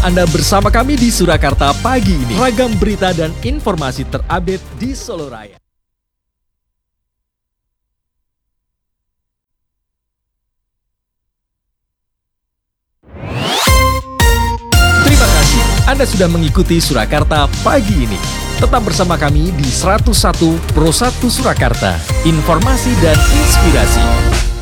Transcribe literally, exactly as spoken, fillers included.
Anda bersama kami di Surakarta pagi ini. Ragam berita dan informasi terupdate di Solo Raya. Terima kasih Anda sudah mengikuti Surakarta pagi ini. Tetap bersama kami di seratus satu Pro satu Surakarta. Informasi dan inspirasi.